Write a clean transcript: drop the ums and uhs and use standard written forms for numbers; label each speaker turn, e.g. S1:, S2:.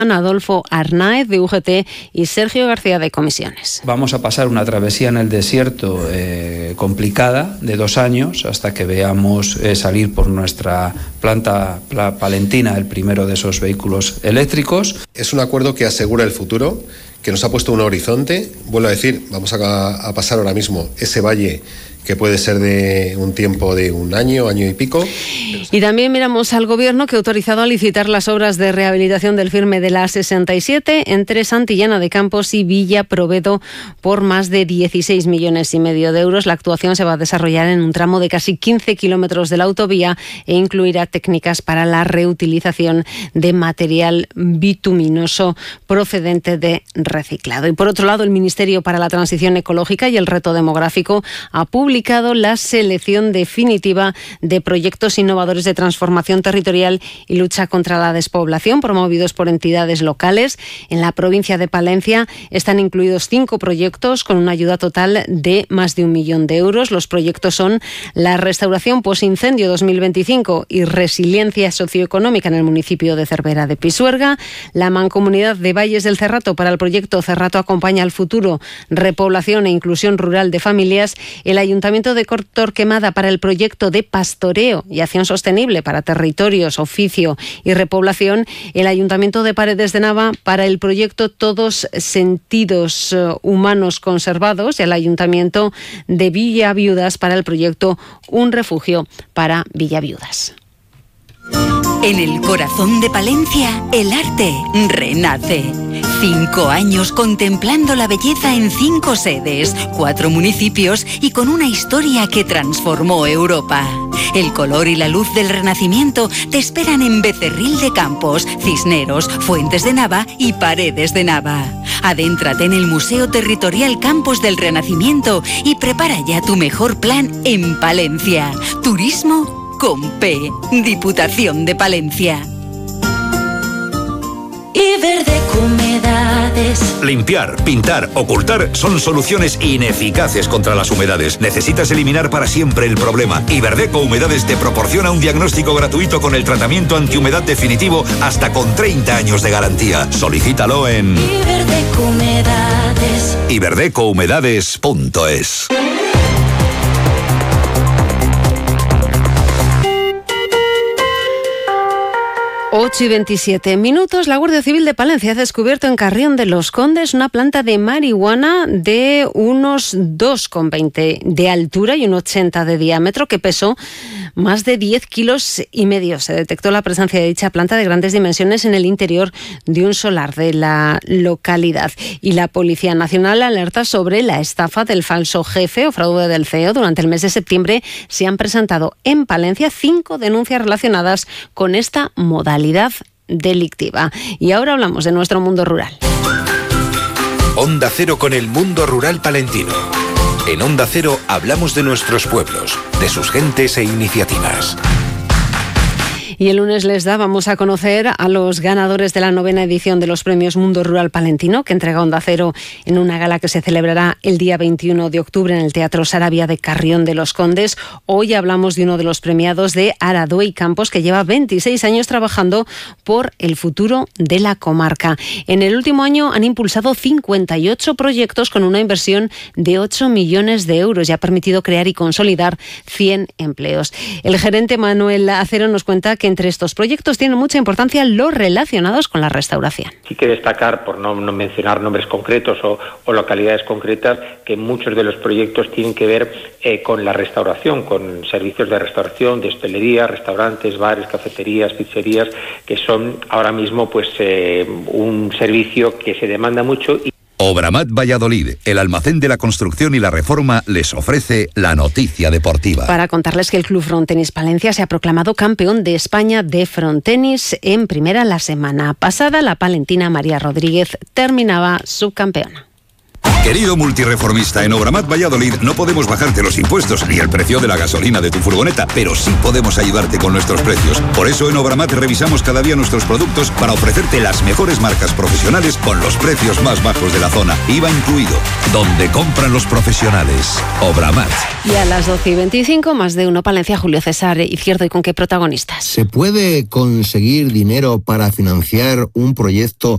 S1: Adolfo Arnáez de UGT y Sergio García de Comisiones.
S2: Vamos a pasar una travesía en el desierto complicada de 2 años hasta que veamos salir por nuestra planta palentina el primero de esos vehículos eléctricos.
S3: Es un acuerdo que asegura el futuro, que nos ha puesto un horizonte. Vuelvo a decir, vamos a pasar ahora mismo ese valle que puede ser de un tiempo de 1 año, año y pico.
S1: Y también miramos al Gobierno, que ha autorizado a licitar las obras de rehabilitación del firme de la A67 entre Santillana de Campos y Villa Provedo por más de 16,5 millones de euros. La actuación se va a desarrollar en un tramo de casi 15 kilómetros de la autovía e incluirá técnicas para la reutilización de material bituminoso procedente de reciclado. Y por otro lado, el Ministerio para la Transición Ecológica y el Reto Demográfico ha publicado la selección definitiva de proyectos innovadores de transformación territorial y lucha contra la despoblación promovidos por entidades locales. En la provincia de Palencia están incluidos 5 proyectos con una ayuda total de más de 1 millón de euros. Los proyectos son la restauración posincendio 2025 y resiliencia socioeconómica en el municipio de Cervera de Pisuerga, la Mancomunidad de Valles del Cerrato para el proyecto Cerrato Acompaña al Futuro, repoblación e inclusión rural de familias, el Ayuntamiento de Torquemada para el proyecto de pastoreo y acción sostenible para territorios, oficio y repoblación, el Ayuntamiento de Paredes de Nava para el proyecto Todos Sentidos Humanos Conservados y el Ayuntamiento de Villaviudas para el proyecto Un Refugio para Villaviudas.
S4: En el corazón de Palencia, el arte renace. 5 años contemplando la belleza en 5 sedes, 4 municipios y con una historia que transformó Europa. El color y la luz del Renacimiento te esperan en Becerril de Campos, Cisneros, Fuentes de Nava y Paredes de Nava. Adéntrate en el Museo Territorial Campos del Renacimiento y prepara ya tu mejor plan en Palencia. Turismo con P, Diputación de Palencia.
S5: Iberdeco Humedades.
S6: Limpiar, pintar, ocultar son soluciones ineficaces contra las humedades. Necesitas eliminar para siempre el problema. Iberdeco Humedades te proporciona un diagnóstico gratuito con el tratamiento antihumedad definitivo hasta con 30 años de garantía. Solicítalo en
S5: Iberdeco Humedades.
S6: iberdecohumedades.es.
S1: 8:27 minutos. La Guardia Civil de Palencia ha descubierto en Carrión de los Condes una planta de marihuana de unos 2,20 de altura y 1,80 de diámetro que pesó más de 10,5 kilos. Se detectó la presencia de dicha planta de grandes dimensiones en el interior de un solar de la localidad. Y la Policía Nacional alerta sobre la estafa del falso jefe o fraude del CEO. Durante el mes de septiembre se han presentado en Palencia 5 denuncias relacionadas con esta modalidad delictiva. Y ahora hablamos de nuestro mundo rural.
S7: Onda Cero con el mundo rural palentino. En Onda Cero hablamos de nuestros pueblos, de sus gentes e iniciativas.
S1: Y el lunes les dábamos a conocer a los ganadores de la 9ª edición de los premios Mundo Rural Palentino, que entrega Onda Cero en una gala que se celebrará el día 21 de octubre en el Teatro Sarabia de Carrión de los Condes. Hoy hablamos de uno de los premiados, de Araduey Campos, que lleva 26 años trabajando por el futuro de la comarca. En el último año han impulsado 58 proyectos con una inversión de 8 millones de euros y ha permitido crear y consolidar 100 empleos. El gerente Manuel Acero nos cuenta que entre estos proyectos tienen mucha importancia los relacionados con la restauración.
S8: Sí que destacar, por no mencionar nombres concretos o localidades concretas, que muchos de los proyectos tienen que ver con la restauración, con servicios de restauración, de hostelería, restaurantes, bares, cafeterías, pizzerías, que son ahora mismo pues un servicio que se demanda mucho.
S6: Obramat Valladolid, el almacén de la construcción y la reforma, les ofrece la noticia deportiva.
S1: Para contarles que el Club Frontenis Palencia se ha proclamado campeón de España de frontenis en primera la semana pasada. La palentina María Rodríguez terminaba subcampeona.
S6: Querido multireformista, en Obramat Valladolid no podemos bajarte los impuestos ni el precio de la gasolina de tu furgoneta, pero sí podemos ayudarte con nuestros precios. Por eso en Obramat revisamos cada día nuestros productos para ofrecerte las mejores marcas profesionales con los precios más bajos de la zona, IVA incluido. Donde compran los profesionales. Obramat.
S1: Y a las 12:25, más de uno. Palencia, Julio César Izquierdo. ¿Y con qué protagonistas?
S9: ¿Se puede conseguir dinero para financiar un proyecto